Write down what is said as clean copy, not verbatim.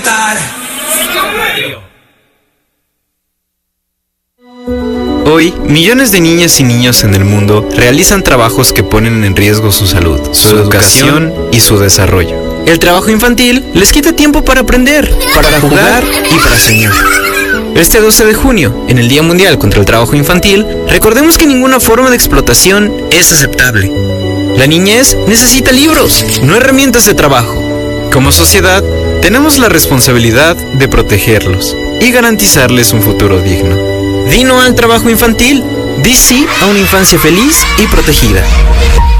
despertar. Hoy, millones de niñas y niños en el mundo realizan trabajos que ponen en riesgo su salud, su educación y su desarrollo. El trabajo infantil les quita tiempo para aprender, para jugar y para soñar. Este 12 de junio, en el Día Mundial contra el Trabajo Infantil, recordemos que ninguna forma de explotación es aceptable. La niñez necesita libros, no herramientas de trabajo. Como sociedad, tenemos la responsabilidad de protegerlos y garantizarles un futuro digno. Di no al trabajo infantil, di sí a una infancia feliz y protegida.